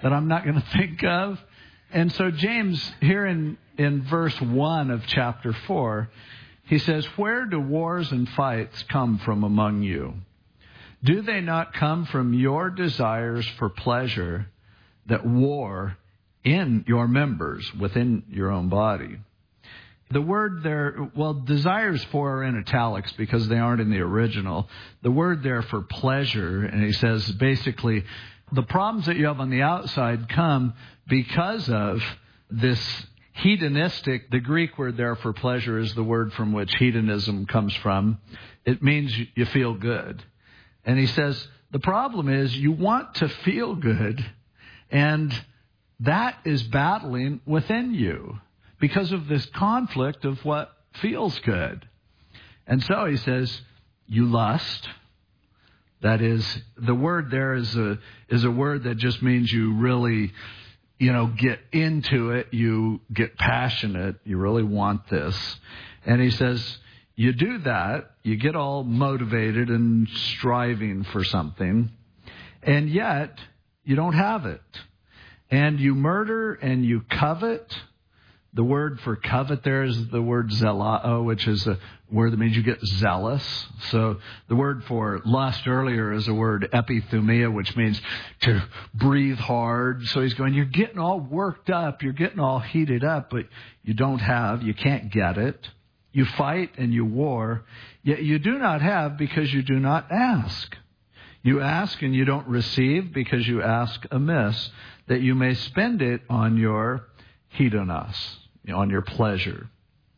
that I'm not going to think of. And so James, here in verse 1 of chapter 4, he says, where do wars and fights come from among you? Do they not come from your desires for pleasure that war in your members within your own body? The word there, well, desires for are in italics because they aren't in the original. The word there for pleasure, and he says basically the problems that you have on the outside come because of this hedonistic. The Greek word there for pleasure is the word from which hedonism comes from. It means you feel good. And he says the problem is you want to feel good, and that is battling within you because of this conflict of what feels good. And so he says, you lust. That is, the word there is a word that just means you really, get into it. You get passionate. You really want this. And he says, you do that. You get all motivated and striving for something. And yet, you don't have it. And you murder and you covet. The word for covet there is the word zelao, which is a word that means you get zealous. So the word for lust earlier is a word epithumia, which means to breathe hard. So he's going, you're getting all worked up, you're getting all heated up, but you can't get it. You fight and you war, yet you do not have because you do not ask. You ask and you don't receive because you ask amiss, that you may spend it on your hedonos, on your pleasure.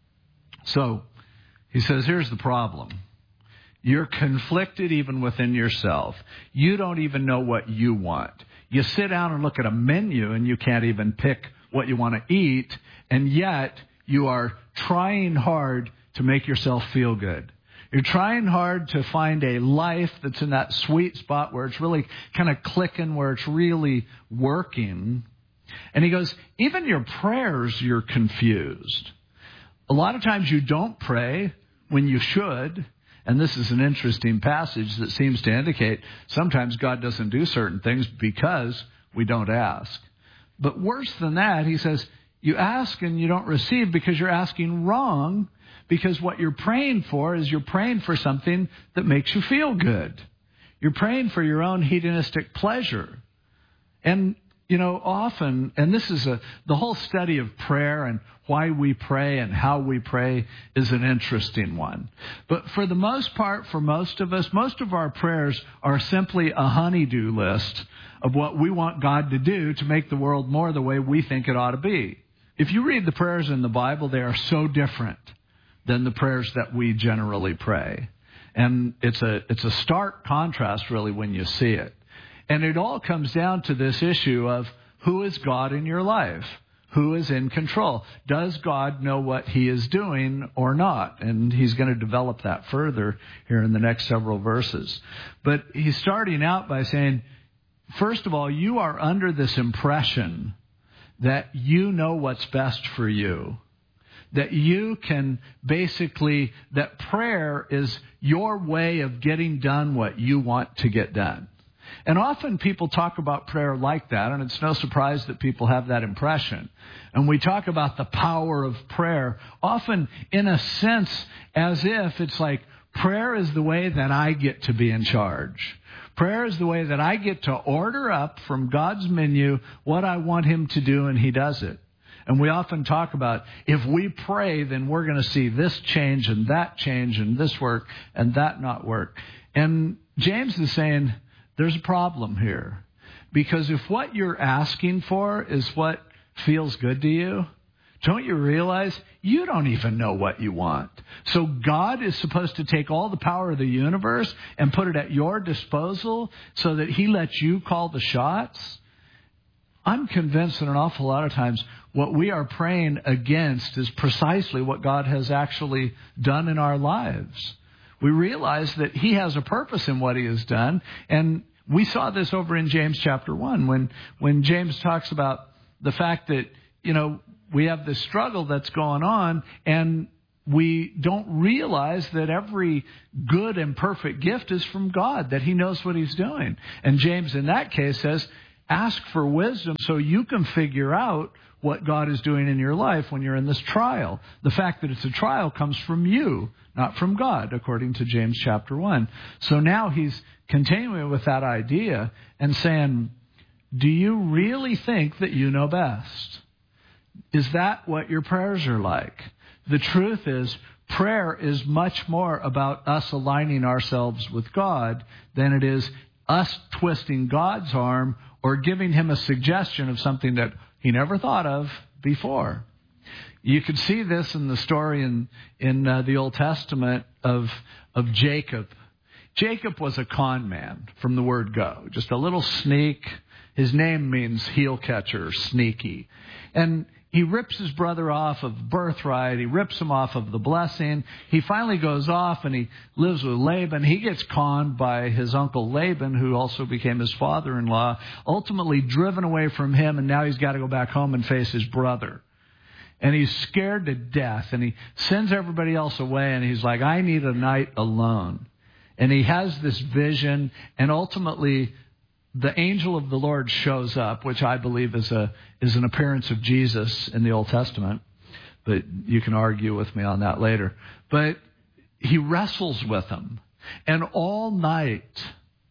So he says, here's the problem. You're conflicted even within yourself. You don't even know what you want. You sit down and look at a menu and you can't even pick what you want to eat, and yet you are trying hard to make yourself feel good. You're trying hard to find a life that's in that sweet spot where it's really kind of clicking, where it's really working. And he goes, even your prayers, you're confused. A lot of times you don't pray when you should. And this is an interesting passage that seems to indicate sometimes God doesn't do certain things because we don't ask. But worse than that, he says, you ask and you don't receive because you're asking wrong, because what you're praying for is you're praying for something that makes you feel good. You're praying for your own hedonistic pleasure. And often, and this is the whole study of prayer and why we pray and how we pray is an interesting one. But for the most part, for most of us, most of our prayers are simply a honey-do list of what we want God to do to make the world more the way we think it ought to be. If you read the prayers in the Bible, they are so different than the prayers that we generally pray. And it's a stark contrast, really, when you see it. And it all comes down to this issue of who is God in your life? Who is in control? Does God know what he is doing or not? And he's going to develop that further here in the next several verses. But he's starting out by saying, first of all, you are under this impression that you know what's best for you. That you can basically, that prayer is your way of getting done what you want to get done. And often people talk about prayer like that, and it's no surprise that people have that impression. And we talk about the power of prayer, often in a sense as if it's like prayer is the way that I get to be in charge. Prayer is the way that I get to order up from God's menu what I want him to do, and he does it. And we often talk about if we pray, then we're going to see this change and this work and that not work. And James is saying, there's a problem here. Because if what you're asking for is what feels good to you, don't you realize you don't even know what you want? So God is supposed to take all the power of the universe and put it at your disposal so that he lets you call the shots? I'm convinced that an awful lot of times what we are praying against is precisely what God has actually done in our lives. We realize that he has a purpose in what he has done. And we saw this over in James chapter 1 when James talks about the fact that, we have this struggle that's going on, and we don't realize that every good and perfect gift is from God, that he knows what he's doing. And James in that case says, ask for wisdom so you can figure out what God is doing in your life when you're in this trial. The fact that it's a trial comes from you, not from God, according to James chapter 1. So now he's continuing with that idea and saying, do you really think that you know best? Is that what your prayers are like? The truth is, prayer is much more about us aligning ourselves with God than it is us twisting God's arm or giving him a suggestion of something that he never thought of before. You could see this in the story in the Old Testament of Jacob. Jacob was a con man from the word go, just a little sneak. His name means heel catcher, sneaky. And he rips his brother off of birthright. He rips him off of the blessing. He finally goes off and he lives with Laban. He gets conned by his uncle Laban, who also became his father-in-law, ultimately driven away from him, and now he's got to go back home and face his brother. And he's scared to death, and he sends everybody else away, and he's like, I need a night alone. And he has this vision, and ultimately the angel of the Lord shows up, which I believe is an appearance of Jesus in the Old Testament. But you can argue with me on that later. But he wrestles with him. And all night,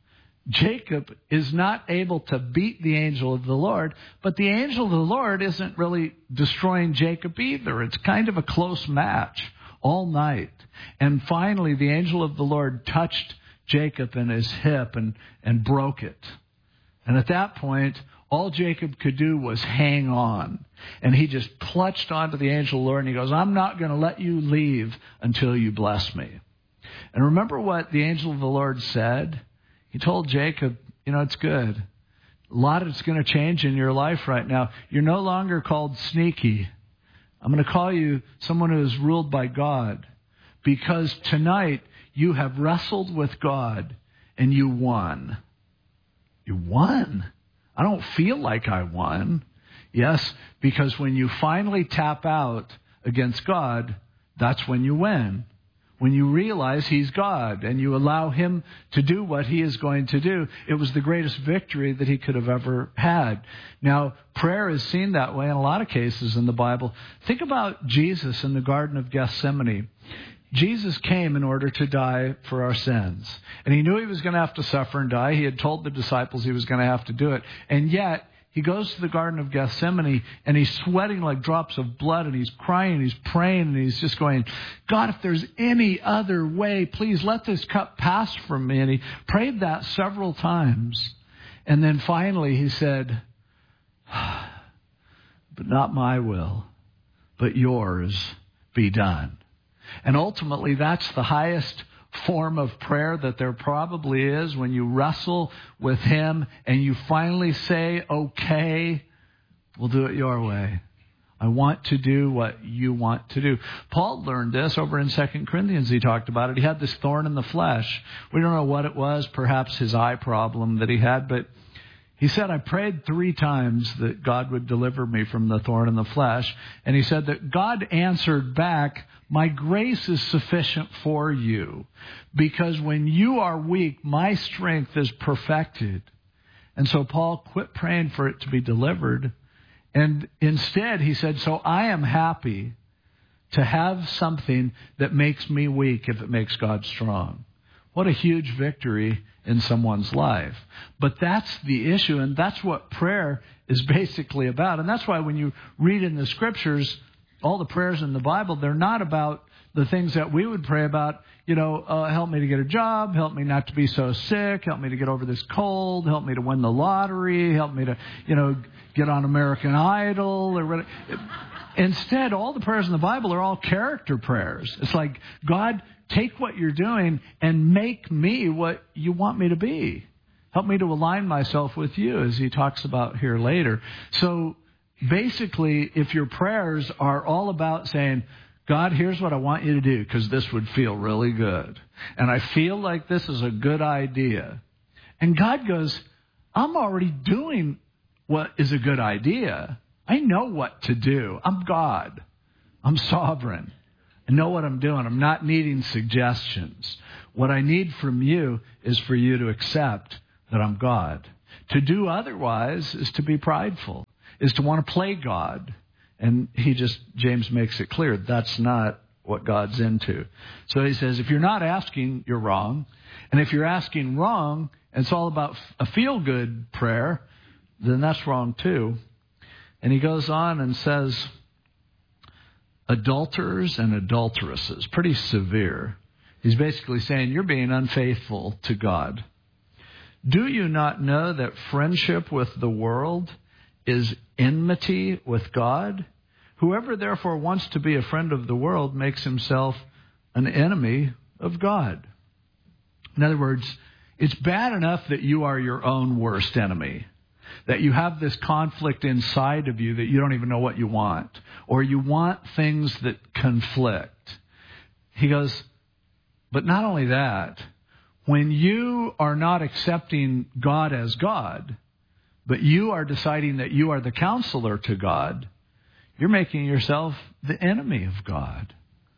Jacob is not able to beat the angel of the Lord. But the angel of the Lord isn't really destroying Jacob either. It's kind of a close match all night. And finally, the angel of the Lord touched Jacob in his hip and broke it. And at that point, all Jacob could do was hang on. And he just clutched onto the angel of the Lord and he goes, I'm not going to let you leave until you bless me. And remember what the angel of the Lord said? He told Jacob, it's good. A lot of it's going to change in your life right now. You're no longer called sneaky. I'm going to call you someone who is ruled by God. Because tonight you have wrestled with God and you won. You won. I don't feel like I won. Yes, because when you finally tap out against God, that's when you win. When you realize He's God and you allow Him to do what He is going to do, it was the greatest victory that He could have ever had. Now, prayer is seen that way in a lot of cases in the Bible. Think about Jesus in the Garden of Gethsemane. Jesus came in order to die for our sins. And He knew He was going to have to suffer and die. He had told the disciples He was going to have to do it. And yet, He goes to the Garden of Gethsemane and He's sweating like drops of blood and He's crying, He's praying, and He's just going, God, if there's any other way, please let this cup pass from me. And He prayed that several times. And then finally He said, but not my will, but yours be done. And ultimately, that's the highest form of prayer that there probably is, when you wrestle with Him and you finally say, okay, we'll do it your way. I want to do what you want to do. Paul learned this over in 2 Corinthians. He talked about it. He had this thorn in the flesh. We don't know what it was, perhaps his eye problem that he had, but he said, I prayed 3 times that God would deliver me from the thorn in the flesh. And he said that God answered back, my grace is sufficient for you, because when you are weak, my strength is perfected. And so Paul quit praying for it to be delivered. And instead, he said, so I am happy to have something that makes me weak if it makes God strong. What a huge victory in someone's life. But that's the issue, and that's what prayer is basically about. And that's why when you read in the Scriptures, all the prayers in the Bible, they're not about the things that we would pray about, help me to get a job, help me not to be so sick, help me to get over this cold, help me to win the lottery, help me to, get on American Idol. Or instead, all the prayers in the Bible are all character prayers. It's like, God, take what you're doing and make me what you want me to be. Help me to align myself with you, as he talks about here later. So basically, if your prayers are all about saying, God, here's what I want you to do, because this would feel really good. And I feel like this is a good idea. And God goes, I'm already doing what is a good idea. I know what to do. I'm God. I'm sovereign. I know what I'm doing. I'm not needing suggestions. What I need from you is for you to accept that I'm God. To do otherwise is to be prideful, is to want to play God. And James makes it clear that's not what God's into. So he says, if you're not asking, you're wrong. And if you're asking wrong, and it's all about a feel-good prayer, then that's wrong too. And he goes on and says, adulterers and adulteresses, pretty severe. He's basically saying you're being unfaithful to God. Do you not know that friendship with the world is enmity with God? Whoever therefore wants to be a friend of the world makes himself an enemy of God. In other words, it's bad enough that you are your own worst enemy, that you have this conflict inside of you that you don't even know what you want, or you want things that conflict. He goes, but not only that, when you are not accepting God as God, but you are deciding that you are the counselor to God, you're making yourself the enemy of God.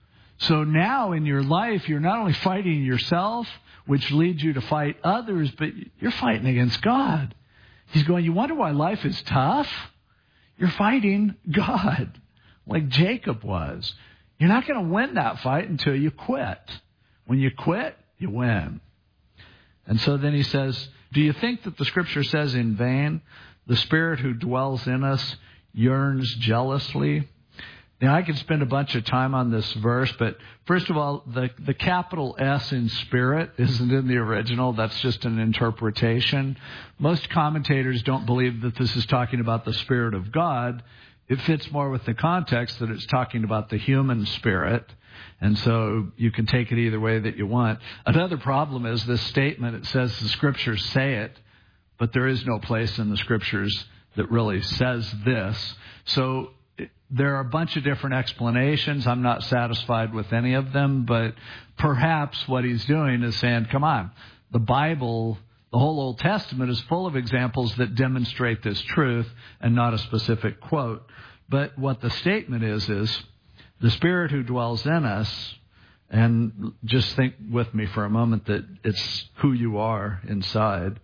So now in your life, you're not only fighting yourself, which leads you to fight others, but you're fighting against God. He's going, you wonder why life is tough? You're fighting God, like Jacob was. You're not going to win that fight until you quit. When you quit, you win. And so then he says, do you think that the Scripture says in vain, the Spirit who dwells in us yearns jealously? Now, I could spend a bunch of time on this verse, but first of all, the capital S in Spirit isn't in the original. That's just an interpretation. Most commentators don't believe that this is talking about the Spirit of God. It fits more with the context that it's talking about the human spirit. And so you can take it either way that you want. Another problem is this statement. It says the Scriptures say it, but there is no place in the Scriptures that really says this. So there are a bunch of different explanations. I'm not satisfied with any of them, but perhaps what he's doing is saying, come on, the Bible, the whole Old Testament is full of examples that demonstrate this truth and not a specific quote. But what the statement is the Spirit who dwells in us, and just think with me for a moment that it's who you are inside,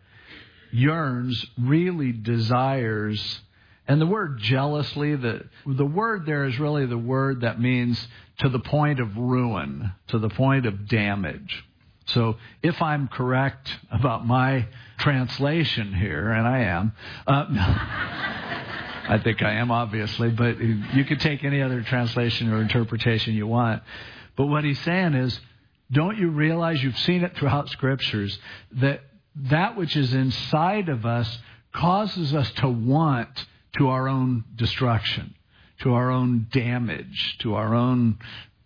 yearns, really desires. And the word jealously, the word there is really the word that means to the point of ruin, to the point of damage. So if I'm correct about my translation here, and I am, I think I am, obviously, but you could take any other translation or interpretation you want. But what he's saying is, don't you realize, you've seen it throughout Scriptures, that which is inside of us causes us to want to our own destruction, to our own damage, to our own,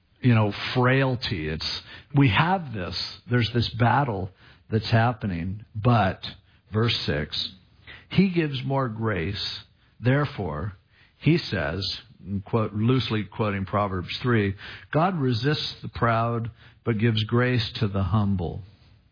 frailty. We have this. There's this battle that's happening. But, verse 6, he gives more grace. Therefore, he says, loosely quoting Proverbs 3, God resists the proud, but gives grace to the humble.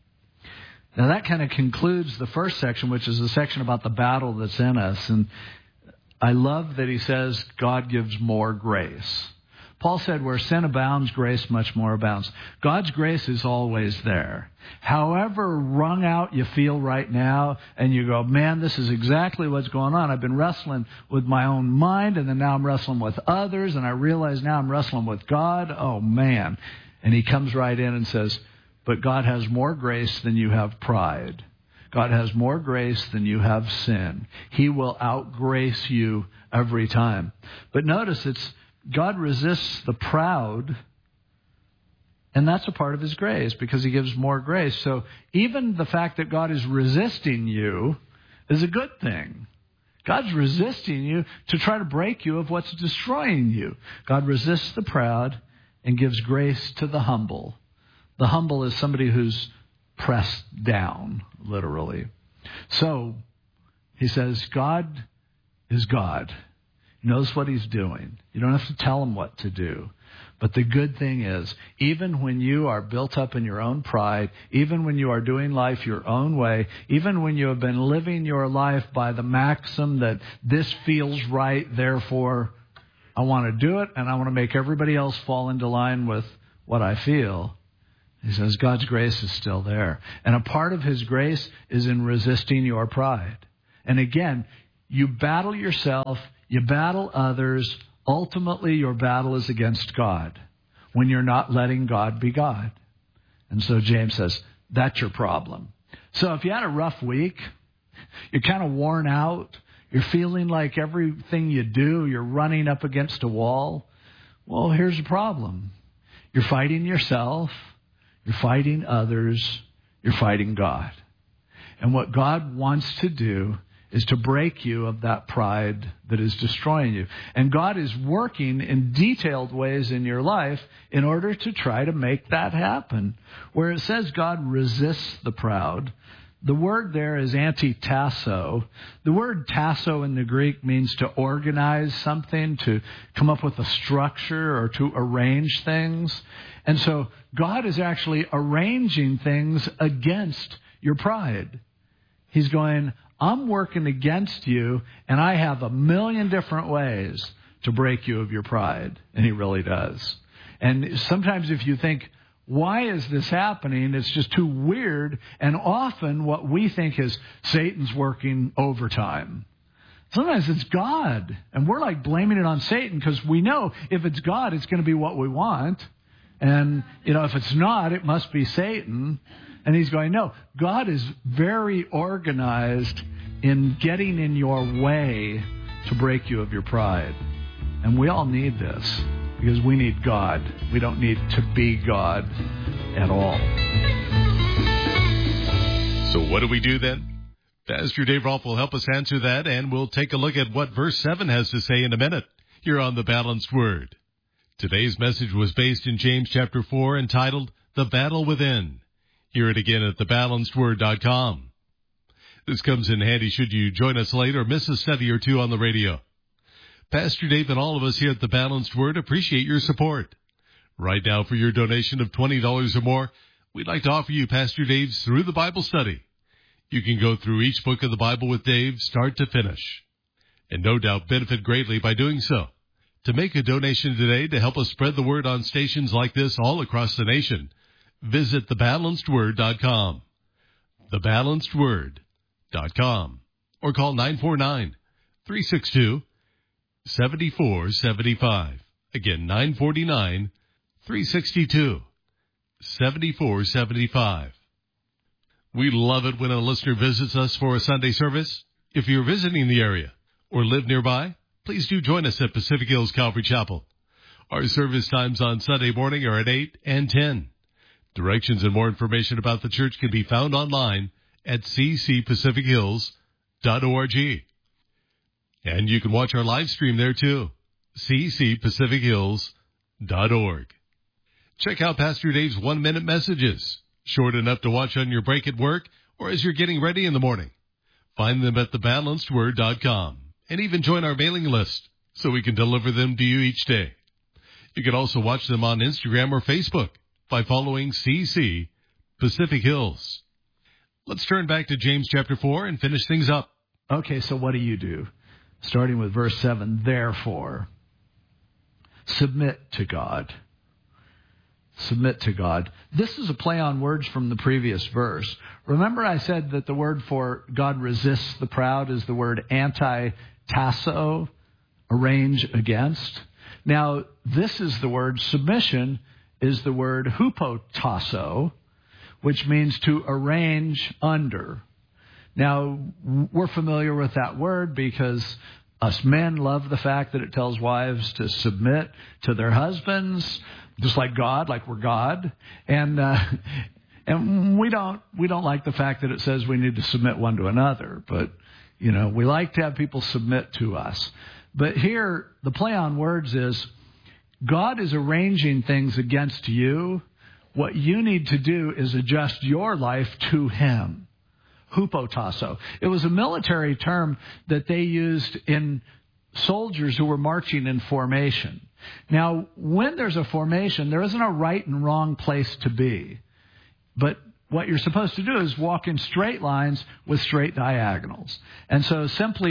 Now that kind of concludes the first section, which is the section about the battle that's in us. And I love that he says God gives more grace. Paul said, where sin abounds, grace much more abounds. God's grace is always there. However wrung out you feel right now, and you go, man, this is exactly what's going on. I've been wrestling with my own mind, and then now I'm wrestling with others, and I realize now I'm wrestling with God. Oh, man. And he comes right in and says, but God has more grace than you have pride. God has more grace than you have sin. He will outgrace you every time. But notice God resists the proud, and that's a part of his grace because he gives more grace. So even the fact that God is resisting you is a good thing. God's resisting you to try to break you of what's destroying you. God resists the proud and gives grace to the humble. The humble is somebody who's pressed down, literally. So he says, God is God. He knows what he's doing. You don't have to tell him what to do. But the good thing is, even when you are built up in your own pride, even when you are doing life your own way, even when you have been living your life by the maxim that this feels right, therefore I want to do it, and I want to make everybody else fall into line with what I feel, He says God's grace is still there. And a part of his grace is in resisting your pride. And again, you battle yourself, you battle others. Ultimately, your battle is against God when you're not letting God be God. And so James says, that's your problem. So if you had a rough week, you're kind of worn out, you're feeling like everything you do, you're running up against a wall, well, here's the problem. You're fighting yourself, you're fighting others, you're fighting God. And what God wants to do is to break you of that pride that is destroying you. And God is working in detailed ways in your life in order to try to make that happen. Where it says God resists the proud, the word there is anti-tasso. The word tasso in the Greek means to organize something, to come up with a structure or to arrange things. And so God is actually arranging things against your pride. He's going, I'm working against you, and I have a million different ways to break you of your pride. And he really does. And sometimes if you think, why is this happening? It's just too weird. And often what we think is Satan's working overtime. Sometimes it's God. And we're like blaming it on Satan because we know if it's God, it's going to be what we want. And, if it's not, it must be Satan. And he's going, no, God is very organized in getting in your way to break you of your pride. And we all need this because we need God. We don't need to be God at all. So what do we do then? Pastor Dave Rolfe will help us answer that, and we'll take a look at what verse 7 has to say in a minute here on The Balanced Word. Today's message was based in James chapter 4, entitled The Battle Within. Hear it again at thebalancedword.com. This comes in handy should you join us late or miss a study or two on the radio. Pastor Dave and all of us here at The Balanced Word appreciate your support. Right now, for your donation of $20 or more, we'd like to offer you Pastor Dave's Through the Bible study. You can go through each book of the Bible with Dave, start to finish, and no doubt benefit greatly by doing so. To make a donation today to help us spread the word on stations like this all across the nation, visit thebalancedword.com. Thebalancedword.com. Or call 949-362-7475. Again, 949-362-7475. We love it when a listener visits us for a Sunday service. If you're visiting the area or live nearby, please do join us at Pacific Hills Calvary Chapel. Our service times on Sunday morning are at 8 and 10. Directions and more information about the church can be found online at ccpacifichills.org. And you can watch our live stream there too, ccpacifichills.org. Check out Pastor Dave's 1-minute messages, short enough to watch on your break at work or as you're getting ready in the morning. Find them at thebalancedword.com and even join our mailing list so we can deliver them to you each day. You can also watch them on Instagram or Facebook by following CC Pacific Hills. Let's turn back to James chapter 4 and finish things up. Okay, so what do you do? Starting with verse 7, therefore, submit to God. Submit to God. This is a play on words from the previous verse. Remember I said that the word for God resists the proud is the word anti-tasso, arrange against. Now, this is the word submission is the word hupotasso, which means to arrange under. Now, we're familiar with that word because us men love the fact that it tells wives to submit to their husbands, just like God, like we're God. And we don't like the fact that it says we need to submit one to another. But, we like to have people submit to us. But here, the play on words is God is arranging things against you. What you need to do is adjust your life to Him. Hupotasso. It was a military term that they used in soldiers who were marching in formation. Now, when there's a formation, there isn't a right and wrong place to be. But what you're supposed to do is walk in straight lines with straight diagonals. And so simply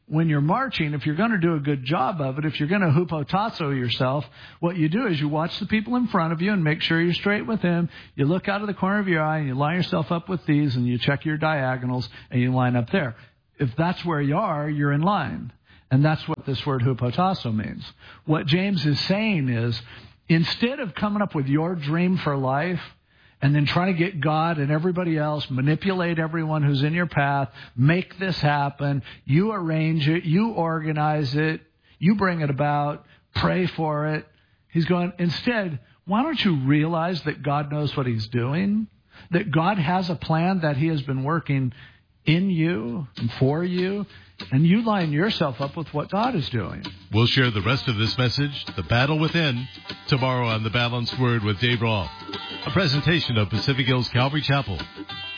when you're marching, if you're going to do a good job of it, if you're going to hupotasso yourself, what you do is you watch the people in front of you and make sure you're straight with him. You look out of the corner of your eye and you line yourself up with these and you check your diagonals and you line up there. If that's where you are, you're in line. And that's what this word hupotasso means. What James is saying is, instead of coming up with your dream for life and then trying to get God and everybody else, manipulate everyone who's in your path, make this happen, you arrange it, you organize it, you bring it about, pray for it. He's going, instead, why don't you realize that God knows what he's doing? That God has a plan that he has been working in you and for you, and you line yourself up with what God is doing. We'll share the rest of this message, The Battle Within, tomorrow on The Balanced Word with Dave Rolfe, a presentation of Pacific Hills Calvary Chapel.